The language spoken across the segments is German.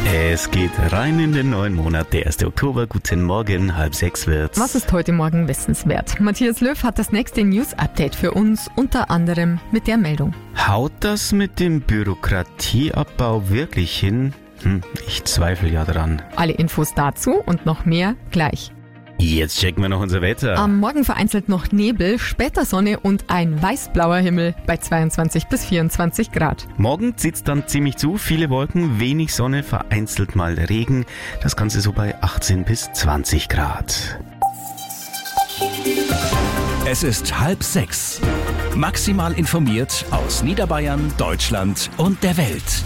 Es geht rein in den neuen Monat, der 1. Oktober. Guten Morgen, 5:30 wird's. Was ist heute Morgen wissenswert? Matthias Löw hat das nächste News-Update für uns, unter anderem mit der Meldung. Haut das mit dem Bürokratieabbau wirklich hin? Ich zweifle ja dran. Alle Infos dazu und noch mehr gleich. Jetzt checken wir noch unser Wetter. Am Morgen vereinzelt noch Nebel, später Sonne und ein weiß-blauer Himmel bei 22 bis 24 Grad. Morgen zieht's dann ziemlich zu, viele Wolken, wenig Sonne, vereinzelt mal Regen. Das Ganze so bei 18 bis 20 Grad. Es ist 5:30. Maximal informiert aus Niederbayern, Deutschland und der Welt.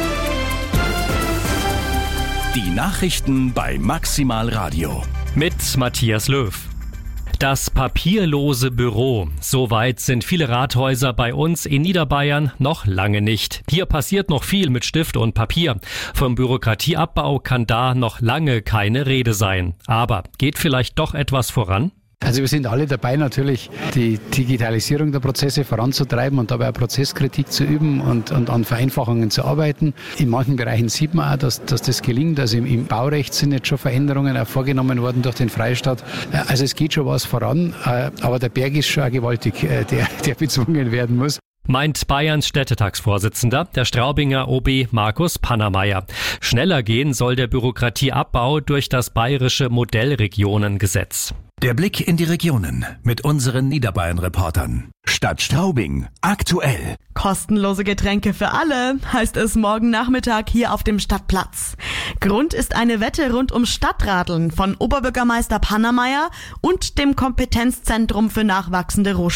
Die Nachrichten bei Maximal Radio. Mit Matthias Löw. Das papierlose Büro. So weit sind viele Rathäuser bei uns in Niederbayern noch lange nicht. Hier passiert noch viel mit Stift und Papier. Vom Bürokratieabbau kann da noch lange keine Rede sein. Aber geht vielleicht doch etwas voran? Also wir sind alle dabei, natürlich die Digitalisierung der Prozesse voranzutreiben und dabei auch Prozesskritik zu üben und an Vereinfachungen zu arbeiten. In manchen Bereichen sieht man auch, dass das gelingt. Also im Baurecht sind jetzt schon Veränderungen auch vorgenommen worden durch den Freistaat. Also es geht schon was voran, aber der Berg ist schon auch gewaltig, der bezwungen werden muss. Meint Bayerns Städtetagsvorsitzender, der Straubinger OB Markus Pannermeier. Schneller gehen soll der Bürokratieabbau durch das bayerische Modellregionengesetz. Der Blick in die Regionen mit unseren Niederbayern-Reportern. Stadt Straubing, aktuell. Kostenlose Getränke für alle, heißt es morgen Nachmittag hier auf dem Stadtplatz. Grund ist eine Wette rund ums Stadtradeln von Oberbürgermeister Pannermeier und dem Kompetenzzentrum für nachwachsende Rohstoffe.